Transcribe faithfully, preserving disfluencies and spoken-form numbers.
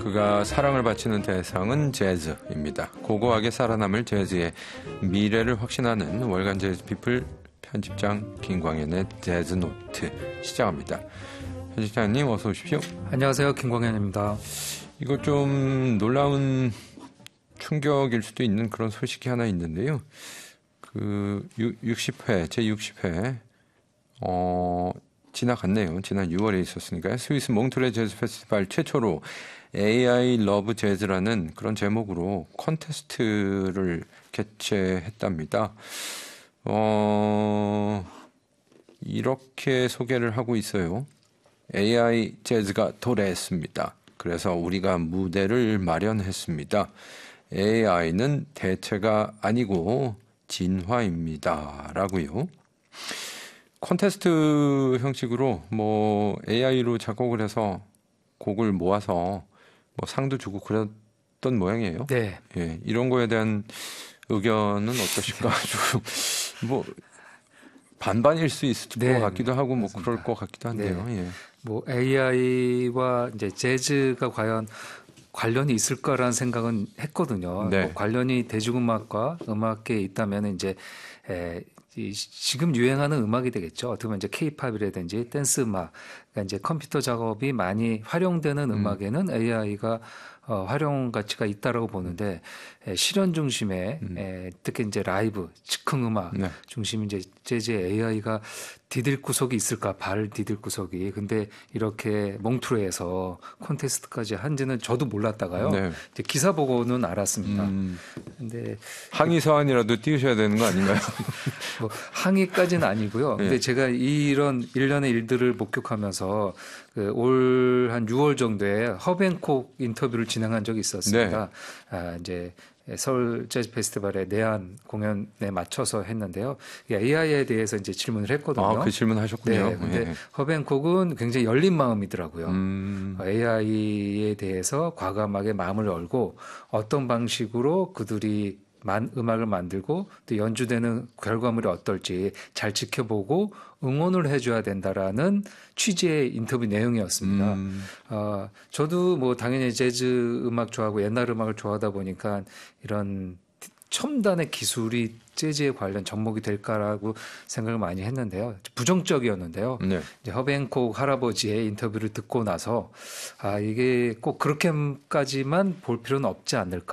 그가 사랑을 바치는 대상은 재즈입니다. 고고하게 살아남을 재즈의 미래를 확신하는 월간 재즈 피플 편집장 김광현의 재즈 노트 시작합니다. 편집장님 어서 오십시오. 안녕하세요. 김광현입니다. 이거 좀 놀라운 충격일 수도 있는 그런 소식이 하나 있는데요. 그 육십 회, 제육십 회 어, 지나갔네요. 지난 유월에 있었으니까요. 스위스 몽트레 재즈 페스티벌 최초로 에이아이 러브 재즈라는 그런 제목으로 콘테스트를 개최했답니다. 어, 이렇게 소개를 하고 있어요. 에이아이 재즈가 도래했습니다. 그래서 우리가 무대를 마련했습니다. 에이아이는 대체가 아니고 진화입니다. 라고요. 콘테스트 형식으로 뭐 에이아이로 작곡을 해서 곡을 모아서 뭐 상도 주고 그랬던 모양이에요. 네. 예, 이런 거에 대한 의견은 어떠실까? 뭐 반반일 수 있을 네, 것 같기도 하고 뭐 맞습니다. 그럴 것 같기도 한데요. 네. 예. 뭐 에이아이와 이제 재즈가 과연 관련이 있을까라는 생각은 했거든요. 네. 뭐 관련이 대중음악과 음악계에 있다면 이제 에, 이 지금 유행하는 음악이 되겠죠. 어떻게 보면 이제 K-팝이라든지 댄스 음악, 그러니까 이제 컴퓨터 작업이 많이 활용되는 음. 음악에는 에이아이가 어, 활용 가치가 있다라고 보는데 에, 실현 중심의 음. 에, 특히 이제 라이브, 즉흥 음악 네. 중심 이제 재즈의 에이아이가 디딜 구석이 있을까? 발 디딜 구석이. 근데 이렇게 몽트레에서 콘테스트까지 한지는 저도 몰랐다가요. 네. 이제 기사 보고는 알았습니다. 음. 근데 항의 서한이라도 띄우셔야 되는 거 아닌가요? 뭐 항의까지는 아니고요. 근데 네. 제가 이런 일련의 일들을 목격하면서 그 올 한 유월 정도에 허벤콕 인터뷰를 진행한 적이 있었습니다. 네. 아, 이제 서울 재즈 페스티벌의 내한 공연에 맞춰서 했는데요. 에이아이에 대해서 이제 질문을 했거든요. 아, 그 질문 하셨군요. 네. 근데 네. 허벤콕은 굉장히 열린 마음이더라고요. 음. 에이아이에 대해서 과감하게 마음을 열고 어떤 방식으로 그들이 만, 음악을 만들고 또 연주되는 결과물이 어떨지 잘 지켜보고 응원을 해줘야 된다라는 취지의 인터뷰 내용이었습니다. 음. 어, 저도 뭐 당연히 재즈 음악 좋아하고 옛날 음악을 좋아하다 보니까 이런 첨단의 기술이 재즈에 관련 접목이 될까라고 생각을 많이 했는데요. 부정적이었는데요. 네. 이제 허벤콕 할아버지의 인터뷰를 듣고 나서 아 이게 꼭 그렇게까지만 볼 필요는 없지 않을까.